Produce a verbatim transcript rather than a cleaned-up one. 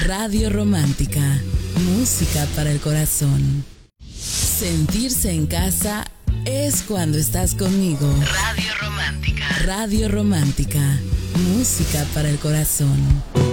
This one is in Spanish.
Radio Romántica, música para el corazón. Sentirse en casa es cuando estás conmigo. Radio Romántica. Radio Romántica, música para el corazón.